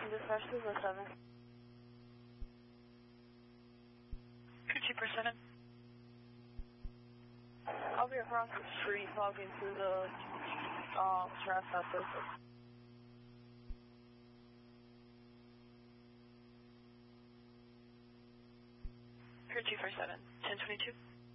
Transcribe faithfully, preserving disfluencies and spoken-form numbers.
Dispatch two oh seven. Crew Chief for seven. I'll be across the street talking to the um, traffic officer. Crew Chief for seven. ten twenty-two.